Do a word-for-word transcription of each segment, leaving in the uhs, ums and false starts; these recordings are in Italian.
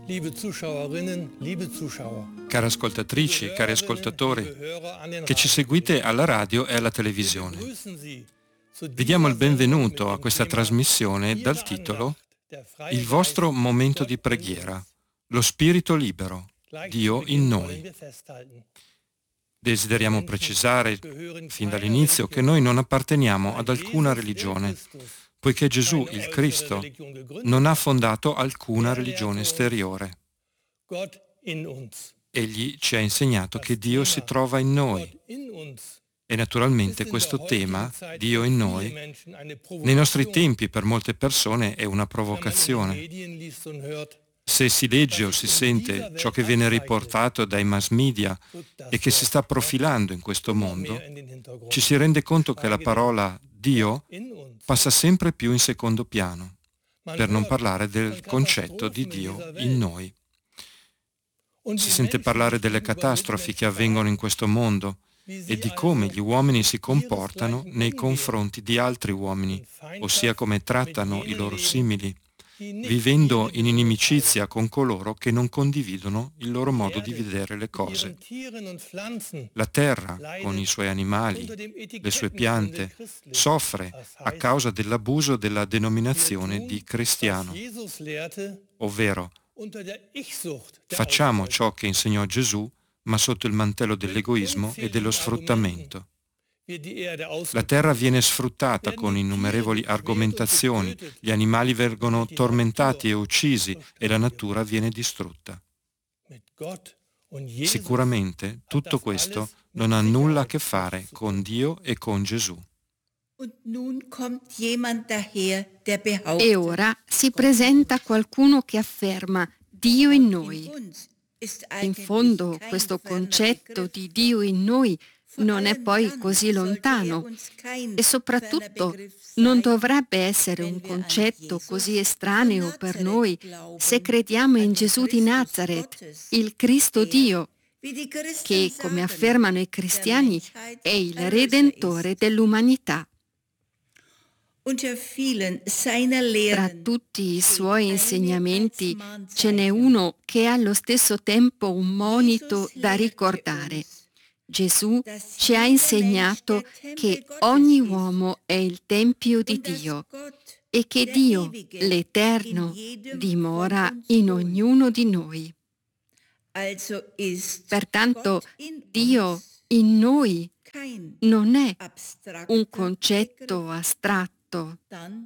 liebe Zuschauerinnen, liebe Zuschauer. Care ascoltatrici, cari ascoltatori, che ci seguite alla radio e alla televisione. Vi diamo il benvenuto a questa trasmissione dal titolo Il vostro momento di preghiera, lo spirito libero, Dio in noi. Desideriamo precisare fin dall'inizio che noi non apparteniamo ad alcuna religione, poiché Gesù, il Cristo, non ha fondato alcuna religione esteriore. Egli ci ha insegnato che Dio si trova in noi. E naturalmente questo tema, Dio in noi, nei nostri tempi per molte persone è una provocazione. Se si legge o si sente ciò che viene riportato dai mass media e che si sta profilando in questo mondo, ci si rende conto che la parola Dio passa sempre più in secondo piano, per non parlare del concetto di Dio in noi. Si sente parlare delle catastrofi che avvengono in questo mondo e di come gli uomini si comportano nei confronti di altri uomini, ossia come trattano i loro simili, vivendo in inimicizia con coloro che non condividono il loro modo di vedere le cose. La terra, con i suoi animali, le sue piante, soffre a causa dell'abuso della denominazione di cristiano, ovvero facciamo ciò che insegnò Gesù, ma sotto il mantello dell'egoismo e dello sfruttamento. La terra viene sfruttata con innumerevoli argomentazioni, gli animali vengono tormentati e uccisi e la natura viene distrutta. Sicuramente tutto questo non ha nulla a che fare con Dio e con Gesù. E ora si presenta qualcuno che afferma Dio in noi. In fondo questo concetto di Dio in noi non è poi così lontano e soprattutto non dovrebbe essere un concetto così estraneo per noi se crediamo in Gesù di Nazaret, il Cristo Dio, che, come affermano i cristiani, è il Redentore dell'umanità. Tra tutti i suoi insegnamenti ce n'è uno che è allo stesso tempo un monito da ricordare. Gesù ci ha insegnato che ogni uomo è il tempio di Dio e che Dio, l'Eterno, dimora in ognuno di noi. Pertanto Dio in noi non è un concetto astratto.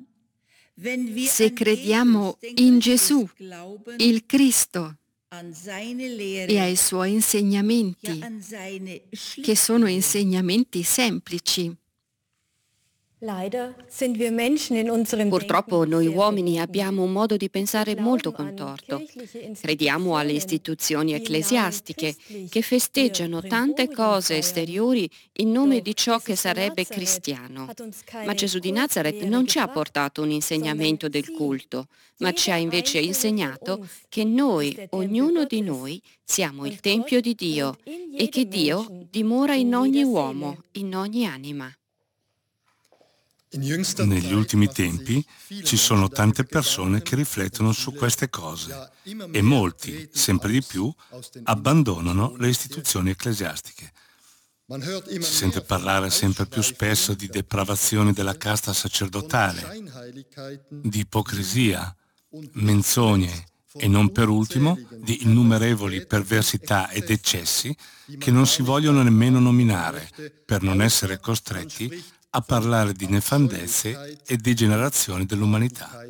Se crediamo in Gesù, il Cristo, e ai suoi insegnamenti, che sono insegnamenti semplici. Purtroppo noi uomini abbiamo un modo di pensare molto contorto. Crediamo alle istituzioni ecclesiastiche che festeggiano tante cose esteriori in nome di ciò che sarebbe cristiano. Ma Gesù di Nazaret non ci ha portato un insegnamento del culto, ma ci ha invece insegnato che noi, ognuno di noi, siamo il Tempio di Dio e che Dio dimora in ogni uomo, in ogni anima. Negli ultimi tempi ci sono tante persone che riflettono su queste cose e molti, sempre di più, abbandonano le istituzioni ecclesiastiche. Si sente parlare sempre più spesso di depravazione della casta sacerdotale, di ipocrisia, menzogne e non per ultimo di innumerevoli perversità ed eccessi che non si vogliono nemmeno nominare per non essere costretti a parlare di nefandezze e degenerazioni dell'umanità.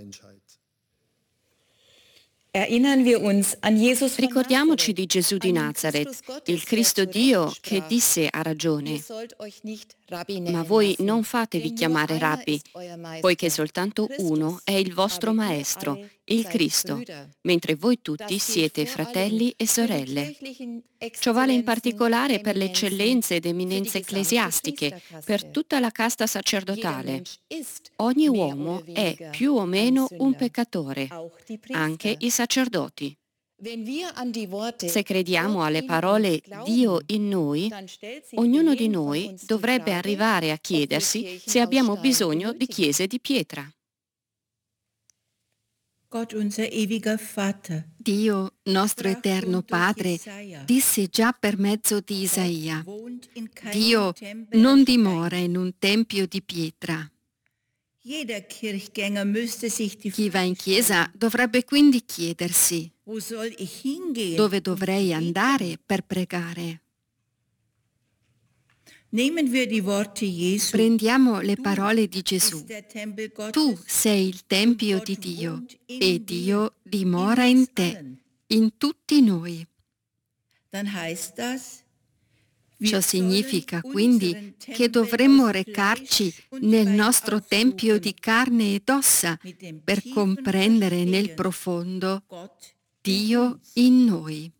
Ricordiamoci di Gesù di Nazaret, il Cristo Dio che disse a ragione: ma voi non fatevi chiamare rabbi, poiché soltanto uno è il vostro Maestro, il Cristo, mentre voi tutti siete fratelli e sorelle. Ciò vale in particolare per le eccellenze ed eminenze ecclesiastiche, per tutta la casta sacerdotale. Ogni uomo è più o meno un peccatore, anche i sacerdoti. Se crediamo alle parole Dio in noi, ognuno di noi dovrebbe arrivare a chiedersi se abbiamo bisogno di chiese di pietra. Dio, nostro eterno Padre, disse già per mezzo di Isaia: Dio non dimora in un tempio di pietra. Chi va in chiesa dovrebbe quindi chiedersi: dove dovrei andare per pregare? Prendiamo le parole di Gesù. Tu sei il Tempio di Dio e Dio dimora in te, in tutti noi. Ciò significa quindi che dovremmo recarci nel nostro Tempio di carne ed ossa per comprendere nel profondo Dio in noi.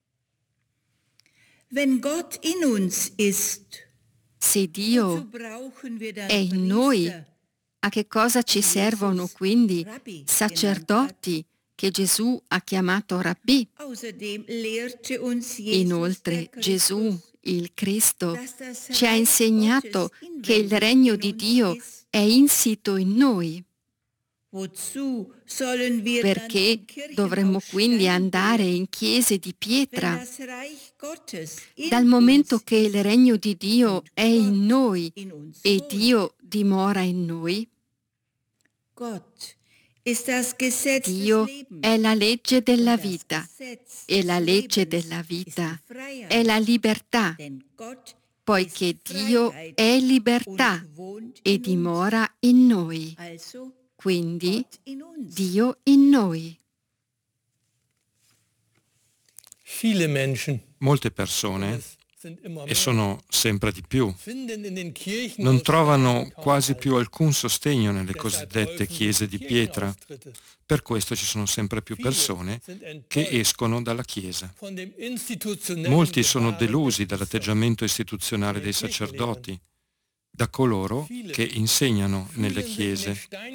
Se Dio è in noi, a che cosa ci servono quindi sacerdoti che Gesù ha chiamato Rabbì? Inoltre Gesù, il Cristo, ci ha insegnato che il regno di Dio è insito in noi. Perché dovremmo quindi andare in chiese di pietra? Dal momento che il regno di Dio è in noi e Dio dimora in noi, Dio è la legge della vita e la legge della vita è la libertà, poiché Dio è libertà e dimora in noi. Quindi Dio in noi. Molte persone, e sono sempre di più, non trovano quasi più alcun sostegno nelle cosiddette chiese di pietra. Per questo ci sono sempre più persone che escono dalla Chiesa. Molti sono delusi dall'atteggiamento istituzionale dei sacerdoti, da coloro che insegnano nelle chiese.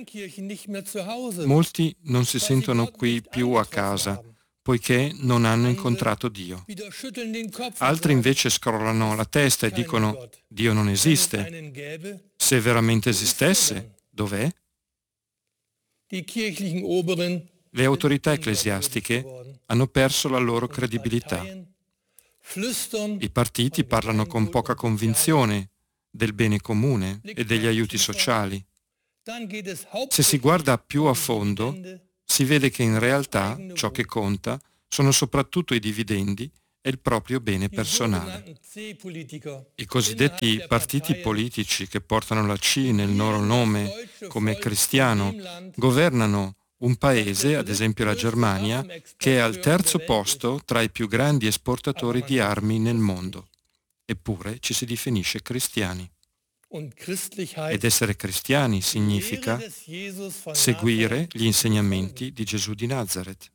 Molti non si sentono qui più a casa, poiché non hanno incontrato Dio. Altri invece scrollano la testa e dicono: Dio non esiste. Se veramente esistesse, dov'è? Le autorità ecclesiastiche hanno perso la loro credibilità. I partiti parlano con poca convinzione del bene comune e degli aiuti sociali. Se si guarda più a fondo, si vede che in realtà ciò che conta sono soprattutto i dividendi e il proprio bene personale. I cosiddetti partiti politici che portano la C nel loro nome come cristiano governano un paese, ad esempio la Germania, che è al terzo posto tra i più grandi esportatori di armi nel mondo. Eppure ci si definisce cristiani. Ed essere cristiani significa seguire gli insegnamenti di Gesù di Nazaret.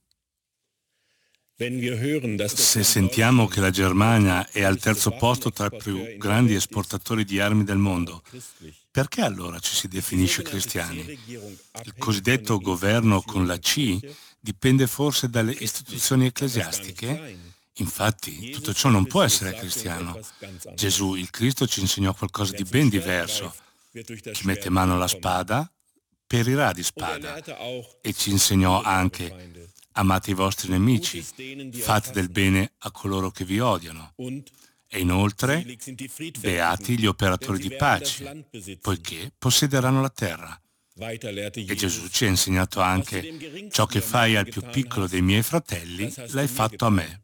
Se sentiamo che la Germania è al terzo posto tra i più grandi esportatori di armi del mondo, perché allora ci si definisce cristiani? Il cosiddetto governo con la C dipende forse dalle istituzioni ecclesiastiche? Infatti, tutto ciò non può essere cristiano. Gesù, il Cristo, ci insegnò qualcosa di ben diverso. Chi mette mano alla spada perirà di spada. E ci insegnò anche: amate i vostri nemici, fate del bene a coloro che vi odiano. E inoltre, beati gli operatori di pace, poiché possederanno la terra. E Gesù ci ha insegnato anche: ciò che fai al più piccolo dei miei fratelli, l'hai fatto a me.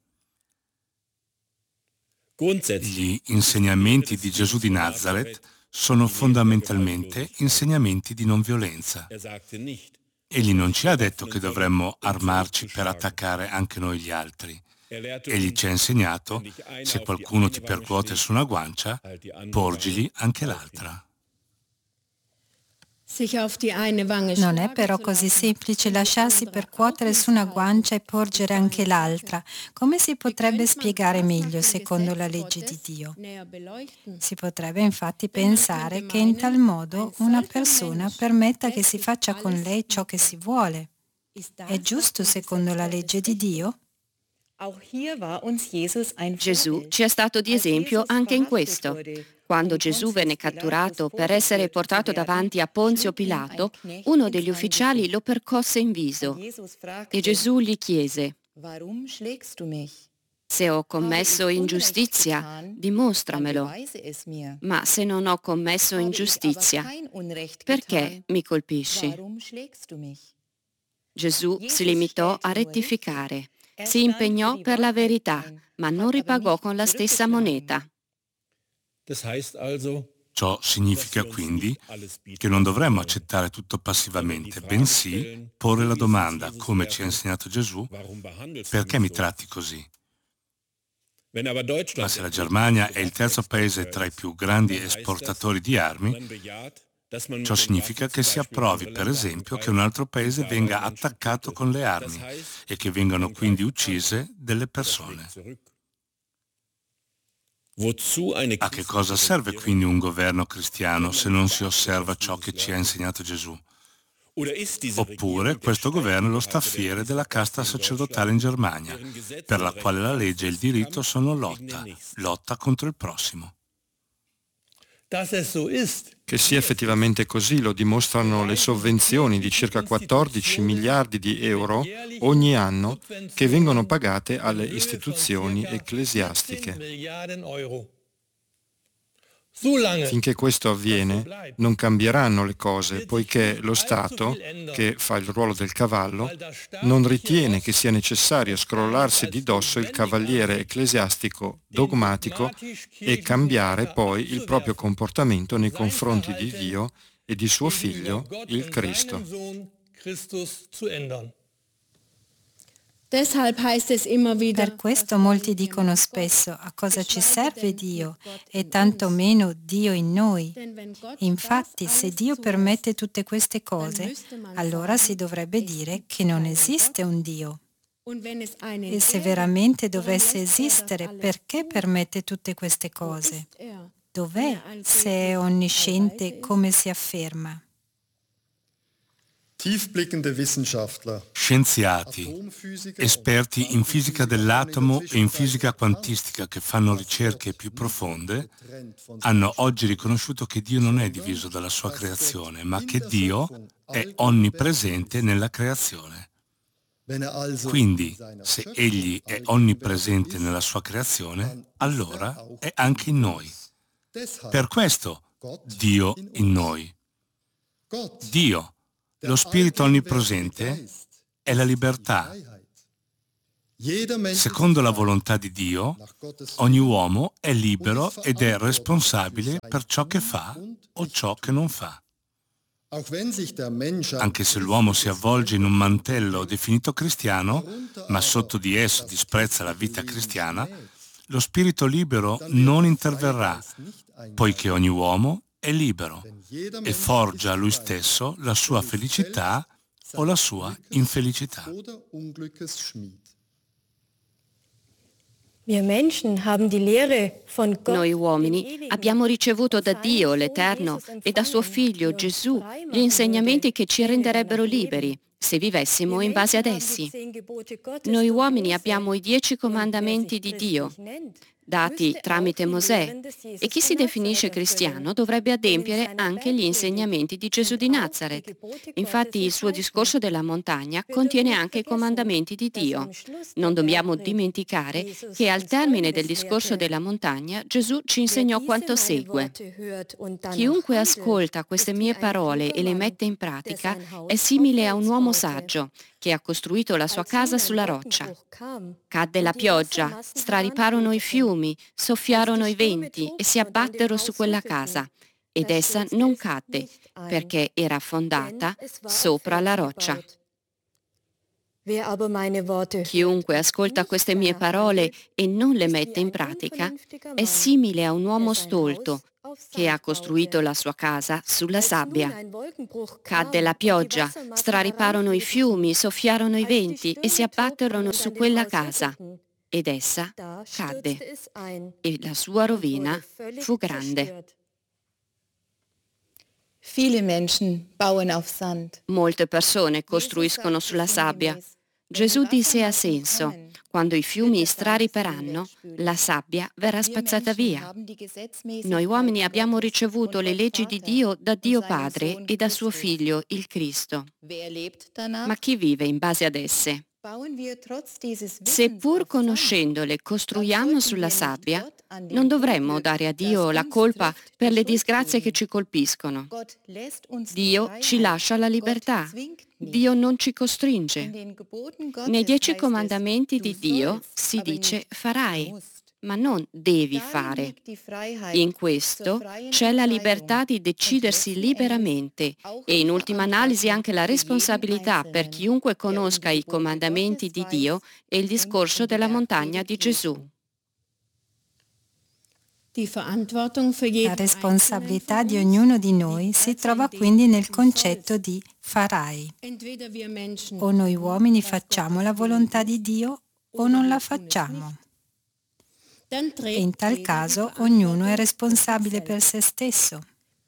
Gli insegnamenti di Gesù di Nazaret sono fondamentalmente insegnamenti di non violenza. Egli non ci ha detto che dovremmo armarci per attaccare anche noi gli altri. Egli ci ha insegnato: se qualcuno ti percuote su una guancia, porgigli anche l'altra. Non è però così semplice lasciarsi percuotere su una guancia e porgere anche l'altra. Come si potrebbe spiegare meglio secondo la legge di Dio? Si potrebbe infatti pensare che in tal modo una persona permetta che si faccia con lei ciò che si vuole. È giusto secondo la legge di Dio? Gesù ci è stato di esempio anche in questo. Quando Gesù venne catturato per essere portato davanti a Ponzio Pilato, uno degli ufficiali lo percosse in viso e Gesù gli chiese: se ho commesso ingiustizia, dimostramelo. Ma se non ho commesso ingiustizia, perché mi colpisci? Gesù si limitò a rettificare, si impegnò per la verità, ma non ripagò con la stessa moneta. Ciò significa quindi che non dovremmo accettare tutto passivamente, bensì porre la domanda, come ci ha insegnato Gesù: perché mi tratti così? Ma se la Germania è il terzo paese tra i più grandi esportatori di armi, ciò significa che si approvi, per esempio, che un altro paese venga attaccato con le armi e che vengano quindi uccise delle persone. A che cosa serve quindi un governo cristiano se non si osserva ciò che ci ha insegnato Gesù? Oppure questo governo è lo staffiere della casta sacerdotale in Germania, per la quale la legge e il diritto sono lotta, lotta contro il prossimo. Che sia effettivamente così lo dimostrano le sovvenzioni di circa quattordici miliardi di euro ogni anno che vengono pagate alle istituzioni ecclesiastiche. Finché questo avviene, non cambieranno le cose, poiché lo Stato, che fa il ruolo del cavallo, non ritiene che sia necessario scrollarsi di dosso il cavaliere ecclesiastico dogmatico e cambiare poi il proprio comportamento nei confronti di Dio e di suo Figlio, il Cristo. Per questo molti dicono spesso: a cosa ci serve Dio e tanto meno Dio in noi? Infatti, se Dio permette tutte queste cose, allora si dovrebbe dire che non esiste un Dio. E se veramente dovesse esistere, perché permette tutte queste cose? Dov'è se è onnisciente come si afferma? Scienziati, esperti in fisica dell'atomo e in fisica quantistica che fanno ricerche più profonde, hanno oggi riconosciuto che Dio non è diviso dalla sua creazione, ma che Dio è onnipresente nella creazione. Quindi, se Egli è onnipresente nella sua creazione, allora è anche in noi. Per questo Dio in noi. Dio, lo Spirito onnipresente, è la libertà. Secondo la volontà di Dio, ogni uomo è libero ed è responsabile per ciò che fa o ciò che non fa. Anche se l'uomo si avvolge in un mantello definito cristiano, ma sotto di esso disprezza la vita cristiana, lo spirito libero non interverrà, poiché ogni uomo è libero e forgia a lui stesso la sua felicità o la sua infelicità. Noi uomini abbiamo ricevuto da Dio l'Eterno e da suo Figlio Gesù gli insegnamenti che ci renderebbero liberi se vivessimo in base ad essi. Noi uomini abbiamo i dieci comandamenti di Dio, dati tramite Mosè, e chi si definisce cristiano dovrebbe adempiere anche gli insegnamenti di Gesù di Nazaret. Infatti il suo discorso della montagna contiene anche i comandamenti di Dio. Non dobbiamo dimenticare che al termine del discorso della montagna Gesù ci insegnò quanto segue. Chiunque ascolta queste mie parole e le mette in pratica è simile a un uomo saggio che ha costruito la sua casa sulla roccia. Cadde la pioggia, strariparono i fiumi, soffiarono i venti e si abbattero su quella casa, ed essa non cadde, perché era fondata sopra la roccia. Chiunque ascolta queste mie parole e non le mette in pratica è simile a un uomo stolto che ha costruito la sua casa sulla sabbia. Cadde la pioggia, strariparono i fiumi, soffiarono i venti e si abbatterono su quella casa, ed essa cadde, e la sua rovina fu grande. Molte persone costruiscono sulla sabbia. Gesù disse a senso: Quando i fiumi strariperanno, la sabbia verrà spazzata via. Noi uomini abbiamo ricevuto le leggi di Dio da Dio Padre e da suo Figlio, il Cristo. Ma chi vive in base ad esse? Se pur conoscendole costruiamo sulla sabbia, non dovremmo dare a Dio la colpa per le disgrazie che ci colpiscono. Dio ci lascia la libertà. Dio non ci costringe. Nei dieci comandamenti di Dio si dice farai, ma non devi fare. In questo c'è la libertà di decidersi liberamente e in ultima analisi anche la responsabilità per chiunque conosca i comandamenti di Dio e il discorso della montagna di Gesù. La responsabilità di ognuno di noi si trova quindi nel concetto di farai. O noi uomini facciamo la volontà di Dio o non la facciamo. E in tal caso ognuno è responsabile per se stesso.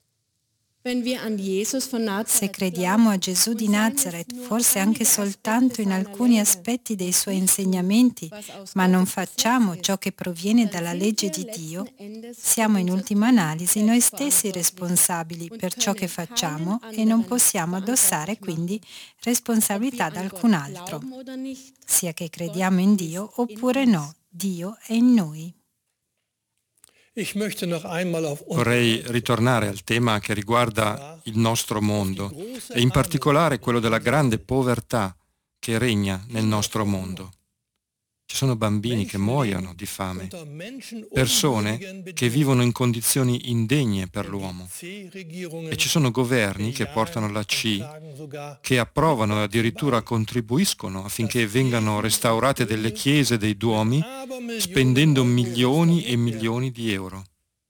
Se crediamo a Gesù di Nazareth, forse anche soltanto in alcuni aspetti dei suoi insegnamenti, ma non facciamo ciò che proviene dalla legge di Dio, siamo in ultima analisi noi stessi responsabili per ciò che facciamo e non possiamo addossare quindi responsabilità ad alcun altro, sia che crediamo in Dio oppure no. Dio è in noi. Vorrei ritornare al tema che riguarda il nostro mondo e in particolare quello della grande povertà che regna nel nostro mondo. Ci sono bambini che muoiono di fame, persone che vivono in condizioni indegne per l'uomo e ci sono governi che portano la C, che approvano e addirittura contribuiscono affinché vengano restaurate delle chiese e dei duomi spendendo milioni e milioni di euro.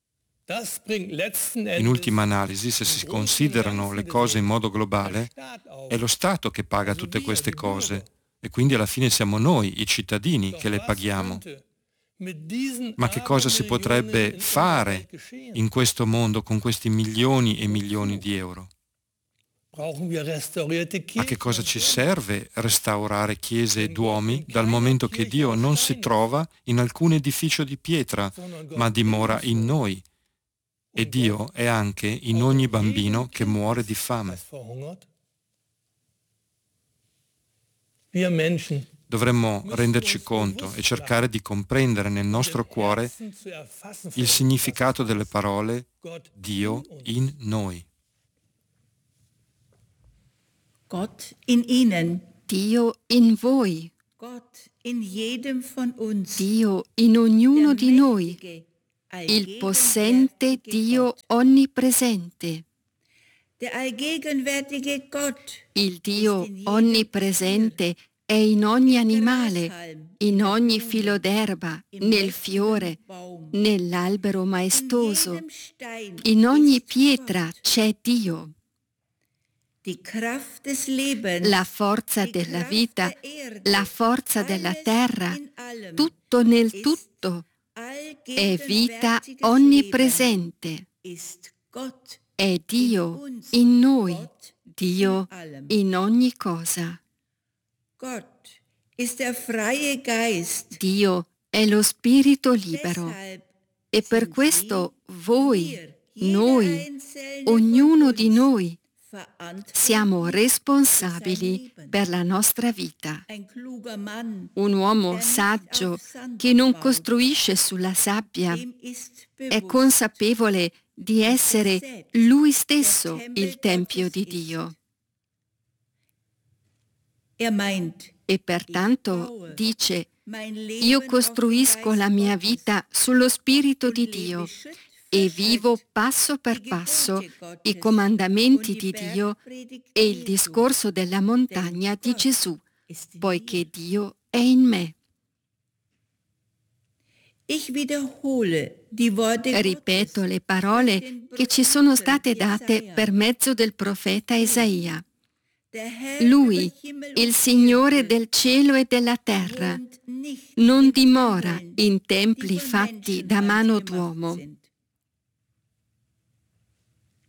In ultima analisi, se si considerano le cose in modo globale, è lo Stato che paga tutte queste cose e quindi alla fine siamo noi, i cittadini, che le paghiamo. Ma che cosa si potrebbe fare in questo mondo con questi milioni e milioni di euro? A che cosa ci serve restaurare chiese e duomi dal momento che Dio non si trova in alcun edificio di pietra, ma dimora in noi? E Dio è anche in ogni bambino che muore di fame. Dovremmo renderci conto e cercare di comprendere nel nostro cuore il significato delle parole Dio in noi. Gott in ihnen. Dio in voi. Gott in jedem von uns. Dio in ognuno di noi. Il possente Dio onnipresente. Der allgegenwärtige Gott. Il Dio onnipresente è in ogni animale, in ogni filo d'erba, nel fiore, nell'albero maestoso. In ogni pietra c'è Dio. La forza della vita, la forza della terra, tutto nel tutto, è vita onnipresente. È Dio in noi, Dio in ogni cosa. Dio è lo spirito libero e per questo voi, noi, ognuno di noi, siamo responsabili per la nostra vita. Un uomo saggio che non costruisce sulla sabbia è consapevole di essere lui stesso il Tempio di Dio. E pertanto dice: io costruisco la mia vita sullo Spirito di Dio e vivo passo per passo i comandamenti di Dio e il discorso della montagna di Gesù, poiché Dio è in me. Ripeto le parole che ci sono state date per mezzo del profeta Isaia. Lui, il Signore del cielo e della terra, non dimora in templi fatti da mano d'uomo.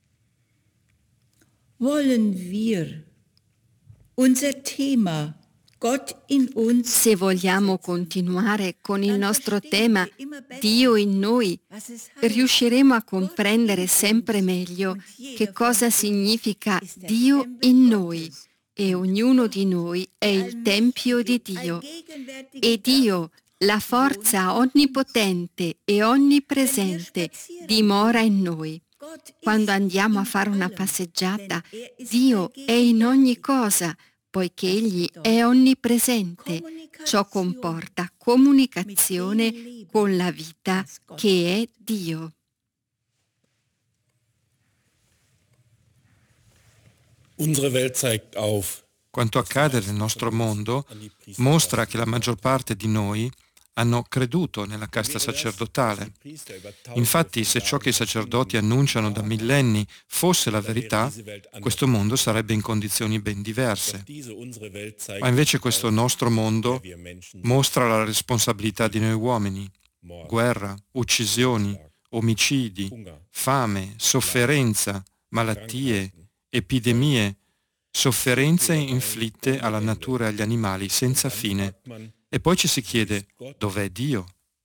Wollen wir unser Thema Se vogliamo continuare con il nostro tema Dio in noi, riusciremo a comprendere sempre meglio che cosa significa Dio in noi, e ognuno di noi è il Tempio di Dio. E Dio, la forza onnipotente e onnipresente, dimora in noi. Quando andiamo a fare una passeggiata, Dio è in ogni cosa, poiché Egli è onnipresente. Ciò comporta comunicazione con la vita che è Dio. Unsere Welt zeigt auf. Quanto accade nel nostro mondo mostra che la maggior parte di noi hanno creduto nella casta sacerdotale. Infatti, se ciò che i sacerdoti annunciano da millenni fosse la verità, questo mondo sarebbe in condizioni ben diverse. Ma invece questo nostro mondo mostra la responsabilità di noi uomini: guerra, uccisioni, omicidi, fame, sofferenza, malattie, epidemie, sofferenze inflitte alla natura e agli animali senza fine. E poi ci si chiede: dov'è Dio?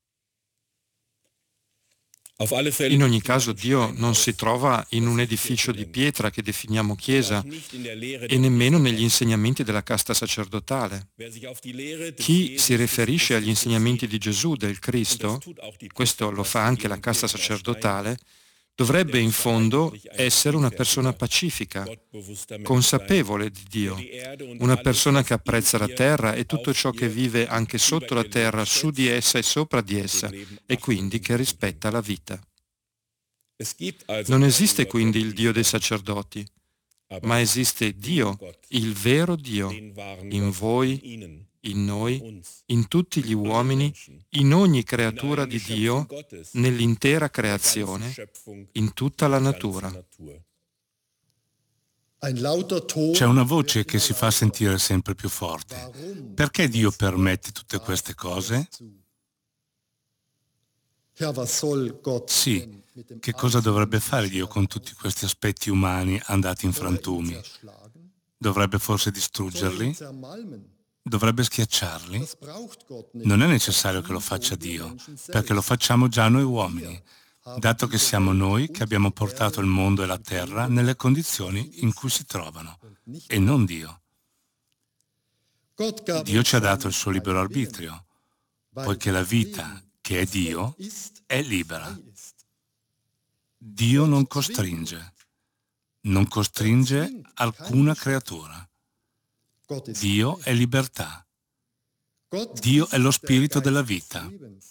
In ogni caso Dio non si trova in un edificio di pietra che definiamo chiesa e nemmeno negli insegnamenti della casta sacerdotale. Chi si riferisce agli insegnamenti di Gesù, del Cristo, questo lo fa anche la casta sacerdotale, dovrebbe in fondo essere una persona pacifica, consapevole di Dio, una persona che apprezza la terra e tutto ciò che vive anche sotto la terra, su di essa e sopra di essa, e quindi che rispetta la vita. Non esiste quindi il Dio dei sacerdoti, ma esiste Dio, il vero Dio, in voi, in noi, in tutti gli uomini, in ogni creatura di Dio, nell'intera creazione, in tutta la natura. C'è una voce che si fa sentire sempre più forte. Perché Dio permette tutte queste cose? Sì, che cosa dovrebbe fare Dio con tutti questi aspetti umani andati in frantumi? Dovrebbe forse distruggerli? Dovrebbe schiacciarli? Non è necessario che lo faccia Dio, perché lo facciamo già noi uomini, dato che siamo noi che abbiamo portato il mondo e la terra nelle condizioni in cui si trovano, e non Dio. Dio ci ha dato il suo libero arbitrio, poiché la vita, che è Dio, è libera. Dio non costringe, non costringe alcuna creatura. Dio è libertà. Dio è lo spirito della vita.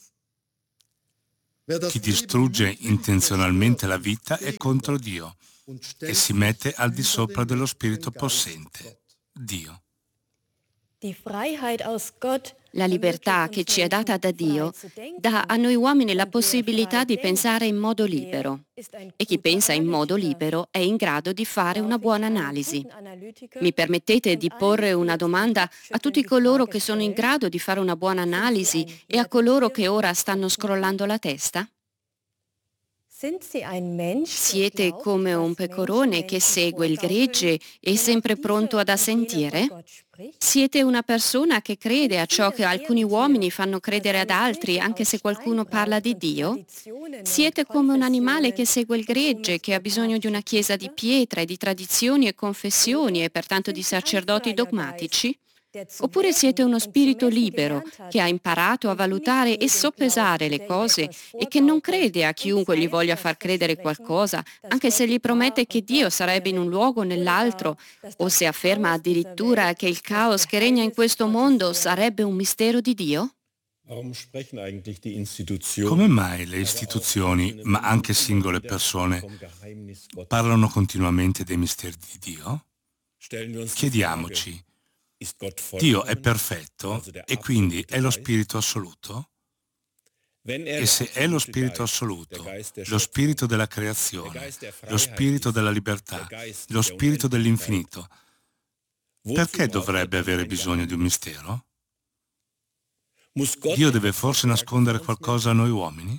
Chi distrugge intenzionalmente la vita è contro Dio e si mette al di sopra dello spirito possente, Dio. La libertà che ci è data da Dio dà a noi uomini la possibilità di pensare in modo libero. E chi pensa in modo libero è in grado di fare una buona analisi. Mi permettete di porre una domanda a tutti coloro che sono in grado di fare una buona analisi e a coloro che ora stanno scrollando la testa? Siete come un pecorone che segue il gregge e è sempre pronto ad assentire? Siete una persona che crede a ciò che alcuni uomini fanno credere ad altri, anche se qualcuno parla di Dio? Siete come un animale che segue il gregge, che ha bisogno di una chiesa di pietra e di tradizioni e confessioni e pertanto di sacerdoti dogmatici? Oppure siete uno spirito libero che ha imparato a valutare e soppesare le cose e che non crede a chiunque gli voglia far credere qualcosa, anche se gli promette che Dio sarebbe in un luogo o nell'altro, o se afferma addirittura che il caos che regna in questo mondo sarebbe un mistero di Dio? Come mai le istituzioni, ma anche singole persone, parlano continuamente dei misteri di Dio? Chiediamoci, Dio è perfetto e quindi è lo Spirito assoluto? E se è lo Spirito assoluto, lo Spirito della creazione, lo Spirito della libertà, lo Spirito dell'infinito, perché dovrebbe avere bisogno di un mistero? Dio deve forse nascondere qualcosa a noi uomini?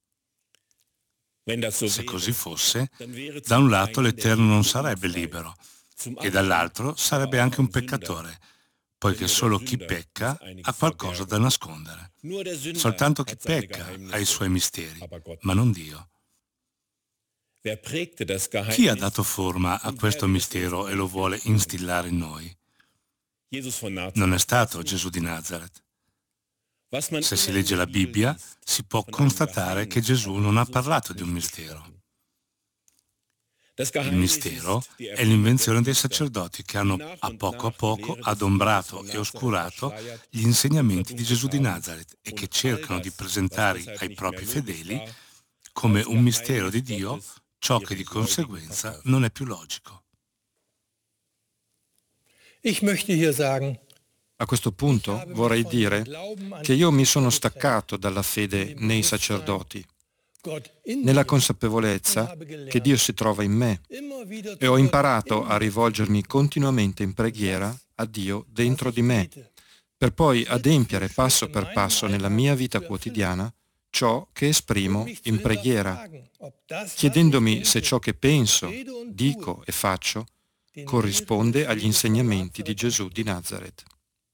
Se così fosse, da un lato l'Eterno non sarebbe libero e dall'altro sarebbe anche un peccatore, poiché solo chi pecca ha qualcosa da nascondere. Soltanto chi pecca ha i suoi misteri, ma non Dio. Chi ha dato forma a questo mistero e lo vuole instillare in noi? Non è stato Gesù di Nazareth. Se si legge la Bibbia, si può constatare che Gesù non ha parlato di un mistero. Il mistero è l'invenzione dei sacerdoti che hanno a poco a poco adombrato e oscurato gli insegnamenti di Gesù di Nazareth e che cercano di presentare ai propri fedeli come un mistero di Dio, ciò che di conseguenza non è più logico. A questo punto vorrei dire che io mi sono staccato dalla fede nei sacerdoti, nella consapevolezza che Dio si trova in me, e ho imparato a rivolgermi continuamente in preghiera a Dio dentro di me, per poi adempiere passo per passo nella mia vita quotidiana ciò che esprimo in preghiera, chiedendomi se ciò che penso, dico e faccio corrisponde agli insegnamenti di Gesù di Nazareth.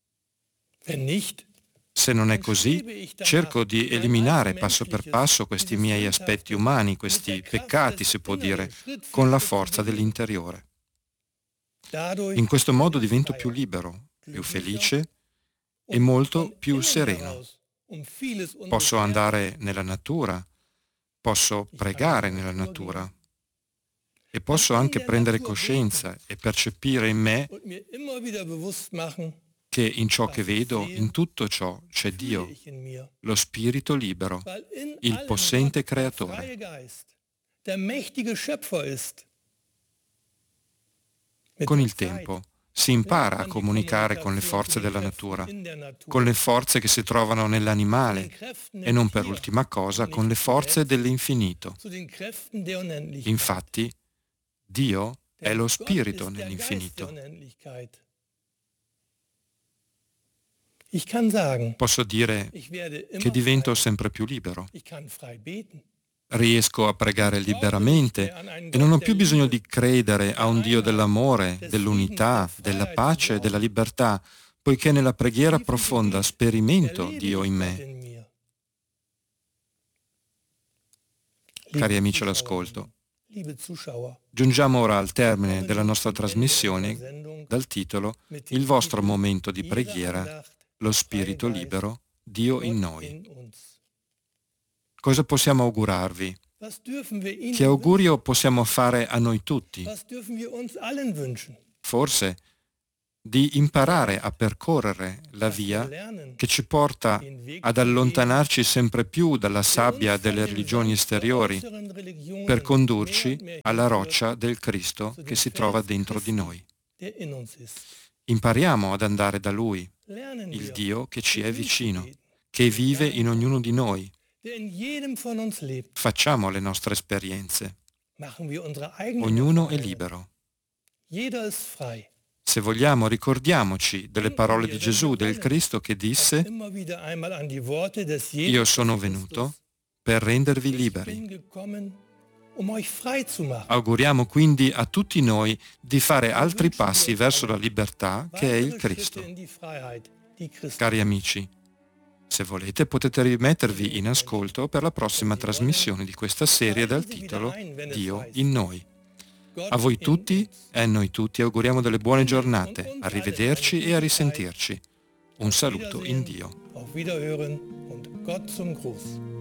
Se non è così, cerco di eliminare passo per passo questi miei aspetti umani, questi peccati, si può dire, con la forza dell'interiore. In questo modo divento più libero, più felice e molto più sereno. Posso andare nella natura, posso pregare nella natura e posso anche prendere coscienza e percepire in me che in ciò che vedo, in tutto ciò, c'è Dio, lo Spirito libero, il possente Creatore. Con il tempo si impara a comunicare con le forze della natura, con le forze che si trovano nell'animale e non per ultima cosa con le forze dell'infinito. Infatti, Dio è lo Spirito nell'infinito. Posso dire che divento sempre più libero. Riesco a pregare liberamente e non ho più bisogno di credere a un Dio dell'amore, dell'unità, della pace e della libertà, poiché nella preghiera profonda sperimento Dio in me. Cari amici all'ascolto, giungiamo ora al termine della nostra trasmissione dal titolo Il vostro momento di preghiera, lo Spirito libero, Dio in noi. Cosa possiamo augurarvi? Che augurio possiamo fare a noi tutti? Forse di imparare a percorrere la via che ci porta ad allontanarci sempre più dalla sabbia delle religioni esteriori per condurci alla roccia del Cristo che si trova dentro di noi. Impariamo ad andare da Lui, il Dio che ci è vicino, che vive in ognuno di noi. Facciamo le nostre esperienze. Ognuno è libero. Se vogliamo, ricordiamoci delle parole di Gesù, del Cristo che disse: Io sono venuto per rendervi liberi. Auguriamo quindi a tutti noi di fare altri passi verso la libertà che è il Cristo. Cari amici, se volete potete rimettervi in ascolto per la prossima trasmissione di questa serie dal titolo Dio in noi. A voi tutti e a noi tutti auguriamo delle buone giornate, arrivederci e a risentirci. Un saluto in Dio. Auf Wiederhören und Gott zum Gruß.